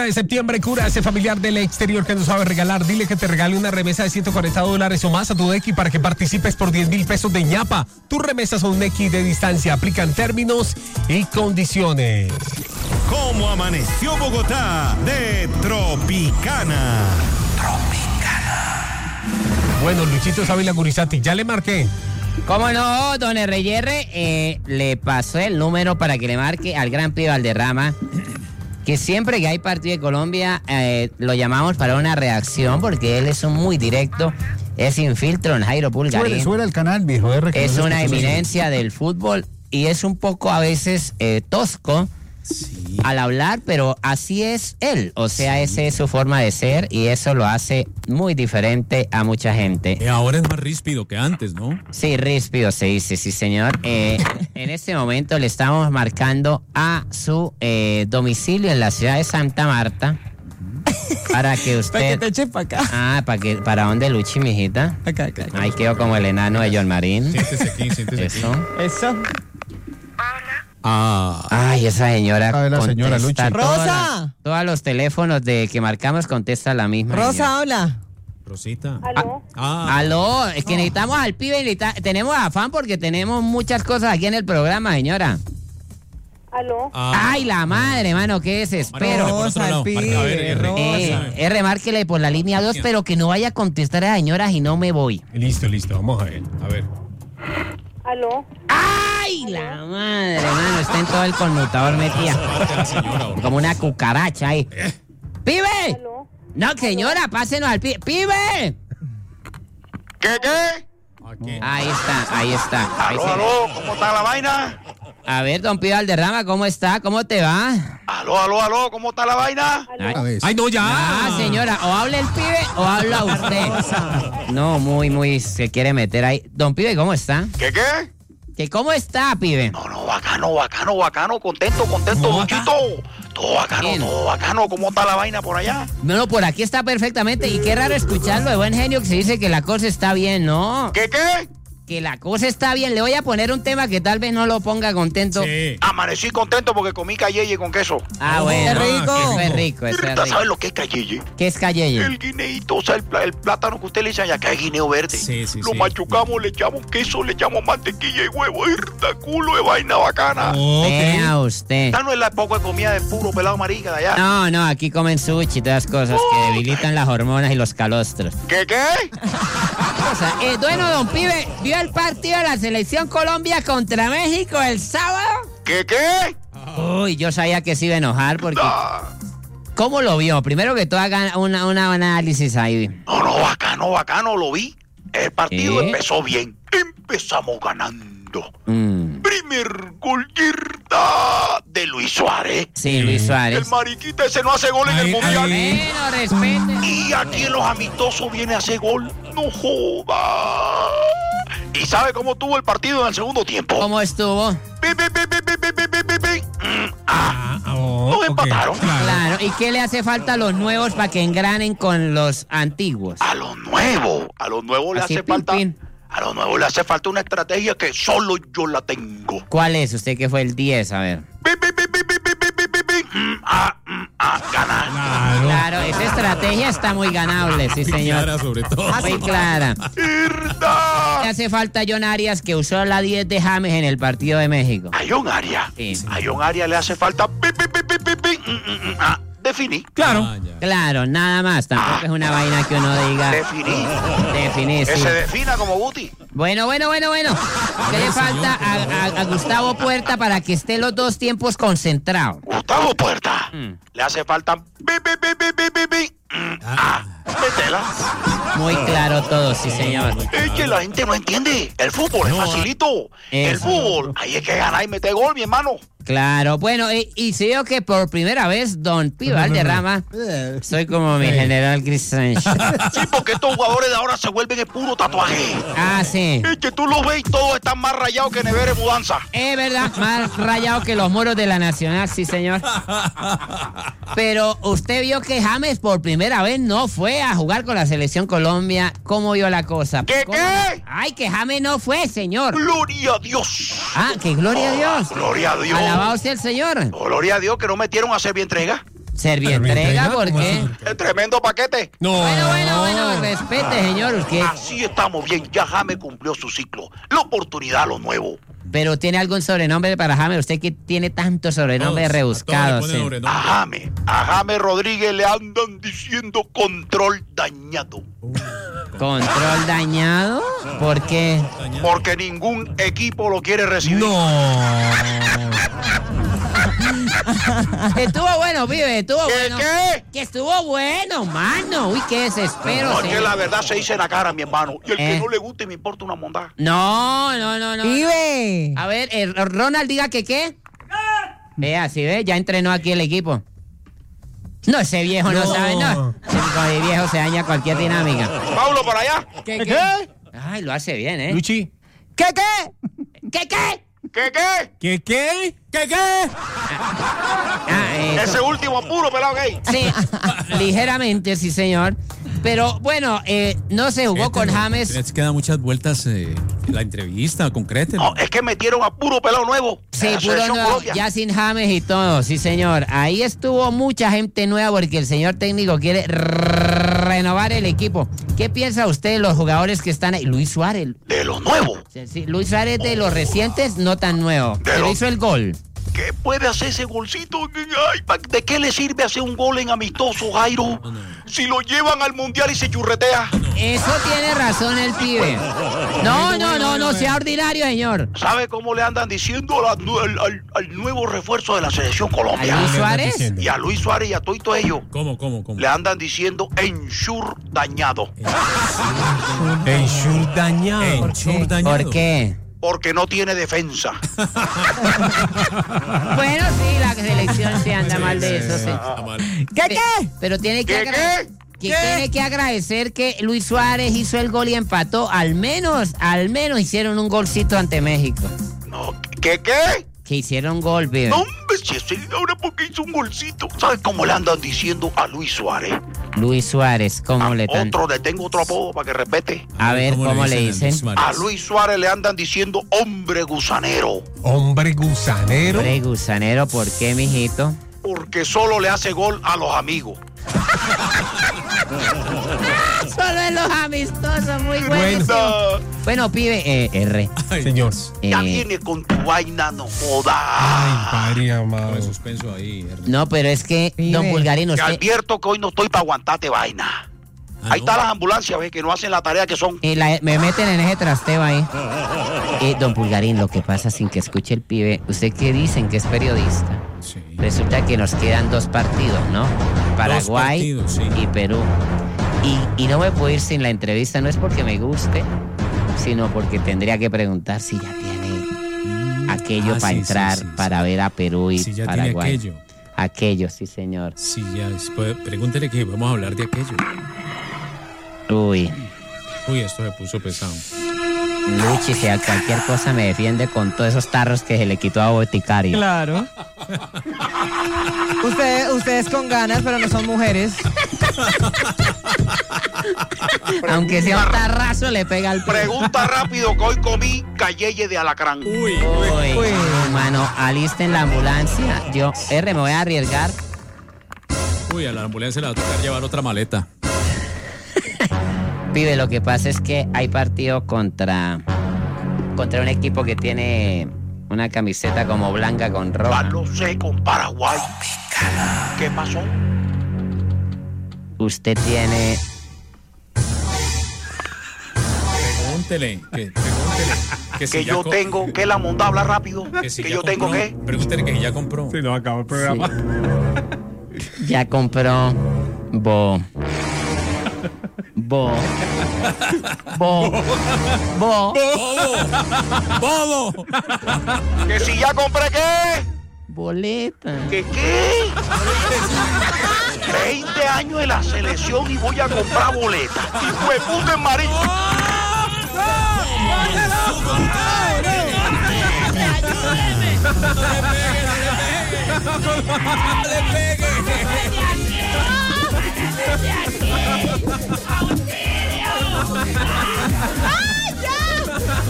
De septiembre, cura a ese familiar del exterior que no sabe regalar. Dile que te regale una remesa de $140 o más a tu Nequi para que participes por 10,000 pesos de ñapa. Tus remesas a un Nequi de distancia. Aplican términos y condiciones. ¿Cómo amaneció Bogotá de Tropicana? Bueno, Luchito Sábila Gurizati, ya le marqué. ¿Cómo no, don RR? Le pasó el número para que le marque al gran Pibe Valderrama, que siempre que hay partido de Colombia lo llamamos para una reacción, porque él es un muy directo, es sin filtro en Jairo Pulgarín. Sube al canal, viejo. Es una eminencia del fútbol y es un poco a veces tosco al hablar, pero así es él. O sea, esa es su forma de ser y eso lo hace muy diferente a mucha gente. Ahora es más ríspido que antes, ¿no? Sí, ríspido se dice, sí, señor. En este momento le estamos marcando a su domicilio en la ciudad de Santa Marta. Para que usted... Para que te eche para acá. Ah, ¿para dónde, Luchi, mijita? Acá. Ahí quedó como el enano de John Marín. Siéntese aquí. Eso. Ay, esa señora. La señora Luchi. Rosa. Todos los teléfonos de que marcamos contesta la misma. Rosa, señora. habla. Rosita. ¿Aló? Aló, es que necesitamos al pibe, tenemos afán porque tenemos muchas cosas aquí en el programa, señora. ¿Aló? Ay, la madre, mano, qué desespero. Rosa, el pibe, Rosa. Márquele por la línea 2, pero que no vaya a contestar a la señora y no me voy. Listo, vamos a ver. ¿Aló? ¡Ay, la madre, mano! Está en todo el conmutador metida. Como una cucaracha ahí. ¡Pibe! ¿Aló? No, señora, pásenos al pibe. ¡Pibe! ¿Qué? Ahí está. Ahí Aló, ¿cómo está la vaina? A ver, don Pibe Valderrama, ¿cómo está? ¿Cómo te va? Aló, ¿cómo está la vaina? Ay, no, ya. Ah, señora, o habla el pibe o habla usted. No, muy, se quiere meter ahí. Don Pibe, ¿cómo está? ¿Qué? ¿Que cómo está, pibe? No, bacano, contento, Luchito. Todo bacano, ¿cómo está la vaina por allá? No, por aquí está perfectamente. Y qué raro escucharlo de buen genio que se dice que la cosa está bien, ¿no? ¿Qué? Que la cosa está bien. Le voy a poner un tema que tal vez no lo ponga contento. Sí. Amanecí contento porque comí cayeye con queso. Ah, bueno. ¡Qué rico! Eso es rico, ¿Sabes lo que es cayeye? ¿Qué es cayeye? El guineíto, o sea, el plátano que usted le dice allá, que es guineo verde. Sí. Lo machucamos, le echamos queso, le echamos mantequilla y huevo. ¡Irta culo de vaina bacana! Vea usted. Esta no es la época de comida de puro pelado marica de allá. No, aquí comen sushi y todas las cosas que debilitan las hormonas y los calostros. ¿Qué? Bueno, don Pibe, ¿vio el partido de la selección Colombia contra México el sábado? ¿Qué? Uy, yo sabía que se iba a enojar porque... ¿Cómo lo vio? Primero que todo haga un análisis ahí. No, bacano, lo vi. El partido empezó bien. Empezamos ganando. Primer gol de Luis Suárez. Sí, Luis Suárez. El mariquita ese no hace gol en el mundial. Bueno, respete. Y aquí en los amistosos viene a hacer gol. No joda. ¿Y sabe cómo tuvo el partido en el segundo tiempo? ¿Cómo estuvo? Nos empataron. Claro. ¿Y qué le hace falta a los nuevos para que engranen con los antiguos? A los nuevos le Así, hace falta. pin. A los nuevos le hace falta una estrategia que solo yo la tengo. ¿Cuál es? Usted que fue el 10, a ver. Ganar. Claro, esa estrategia está muy ganable, sí, señor. Clara, sobre todo. Muy clara. Le hace falta a John Arias, que usó la 10 de James en el partido de México. A John Arias. Sí. A John Arias le hace falta definir. Claro. Claro, nada más. Tampoco es una vaina que uno diga. Definir, Que sí. se defina como Guti. Bueno. ¿Qué le falta a Gustavo Puerta para que esté los dos tiempos concentrado? Gustavo Puerta. Le hace falta métela. Muy claro todo, sí, señor. Es que la gente no entiende. El fútbol es facilito. El fútbol, ahí hay que ganar y meter gol, mi hermano. Claro, bueno, y se vio que por primera vez Don Pibe Valderrama, soy como mi general Chris Sánchez. Sí, porque estos jugadores de ahora se vuelven el puro tatuaje. Ah, sí. Es que tú los ves y todos están más rayados que nevera de mudanza. Es verdad, más rayado que los muros de la Nacional, sí, señor. Pero usted vio que James por primera vez no fue a jugar con la selección Colombia. ¿Cómo vio la cosa? ¿Qué? Ay, que James no fue, señor. Gloria a Dios. Ah, que gloria a Dios. Gloria a Dios. Alabado sea el Señor. Gloria a Dios que no metieron a hacer bien entrega. Servientrega, ¿por qué? El tremendo paquete. No. Bueno, respete, señor, usted. Así estamos bien. Ya James cumplió su ciclo. La oportunidad, lo nuevo. Pero tiene algún sobrenombre para James. Usted que tiene tantos sobrenombres rebuscados. A James Rodríguez le andan diciendo control dañado. ¿Control dañado? ¿Por qué? Porque ningún equipo lo quiere recibir. No. Estuvo bueno, pibe, estuvo bueno. ¿Qué? Que estuvo bueno, mano. Uy, qué desespero. No, es que la verdad se dice en la cara, mi hermano. Y el que no le guste me importa una mondá. No. Pibe. A ver, Ronald, diga que qué. Vea, si ve, ya entrenó aquí el equipo. No, ese viejo no sabe, no. Con el viejo se daña cualquier dinámica. Paulo, para allá. ¿Qué? Ay, lo hace bien, ¿eh? Luchi. ¿Qué? ¿Qué? ¿Qué? Ese último puro pelado gay. Sí, ligeramente, sí, señor. Pero bueno, no se jugó con James. Tienes que dar muchas vueltas la entrevista, concreta. No, es que metieron a puro pelado nuevo. Sí, En la puro selección nuevo, Colombia. ya sin James y todo, sí, señor. Ahí estuvo mucha gente nueva porque el señor técnico quiere renovar el equipo. ¿Qué piensa usted de los jugadores que están ahí? Luis Suárez. De lo nuevo. Sí, Luis Suárez de los recientes, no tan nuevo. Pero hizo el gol. ¿Qué puede hacer ese golcito? Ay, ¿de qué le sirve hacer un gol en amistoso, Jairo? Si lo llevan al mundial y se churretea. Eso tiene razón el pibe. No, sea ordinario, señor. ¿Sabe cómo le andan diciendo al nuevo refuerzo de la selección Colombia? ¿A Luis Suárez? Y a Luis Suárez y a todos ellos. ¿Cómo? Le andan diciendo ensure dañado. Ensure dañado. ¿Por qué? Porque no tiene defensa. Bueno, sí, la selección se anda mal de eso, sí. ¿Qué? Pero tiene que tiene que agradecer que Luis Suárez hizo el gol y empató. Al menos hicieron un golcito ante México. No, ¿qué? Que hicieron gol, pibe. No, hombre, si ese ahora porque hizo un golcito. ¿Sabes cómo le andan diciendo a Luis Suárez? Luis Suárez, ¿cómo le dan? Le tengo otro apodo para que respete. A ver, ¿cómo le dicen? A Luis Suárez le andan diciendo hombre gusanero. Hombre gusanero. Hombre gusanero, ¿por qué, mijito? Porque solo le hace gol a los amigos. Solo en los amistosos, muy bueno. Bueno, pibe, R. Señor. Ya viene con tu vaina, no joda. Ay, padre amado. Con suspenso ahí. No, pero es que, don Pulgarino, Te usted... advierto que hoy no estoy para aguantarte vaina. Ahí están las ambulancias, ve, que no hacen la tarea que son. me meten en ese trasteo ahí. Don Pulgarín, lo que pasa sin que escuche el pibe, usted que dicen que es periodista. Sí. Resulta que nos quedan 2 partidos, ¿no? Paraguay partidos, sí. y Perú. Y no me puedo ir sin la entrevista, no es porque me guste, sino porque tendría que preguntar si ya tiene aquello para entrar, para ver a Perú y si ya Paraguay. tiene aquello. Aquello, sí, señor. Sí, ya. Pregúntele que vamos a hablar de aquello. Uy, Esto se puso pesado. Luchi, si a cualquier cosa me defiende con todos esos tarros que se le quitó a Boticario. Claro. Ustedes con ganas, pero no son mujeres. Aunque sea un tarrazo, le pega al pie. Pregunta rápido que hoy comí cayeye de alacrán. Uy, mano, alisten la ambulancia. Yo, me voy a arriesgar. A la ambulancia le va a tocar llevar otra maleta. Pibe, lo que pasa es que hay partido contra un equipo que tiene una camiseta como blanca con roja. Lo sé, con Paraguay. ¿Qué pasó? Usted tiene... Pregúntele. Que yo tengo, que la monta habla rápido. Que yo tengo que... Pregúntele que ya compró. Sí, no acabó el programa. Sí. Ya compró... Bo. Que si ya compré, ¿qué? Boleta. ¿Qué? 20 años de la selección y voy a comprar boletas. ¡Hijo de puta en marido! ¡Ay, ya!